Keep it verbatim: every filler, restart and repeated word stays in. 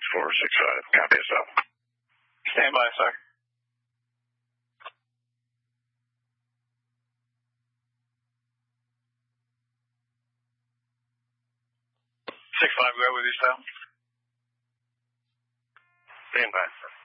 four six five. Copy us out. Stand by, sir. Six five, go with you, Sal. Stand by.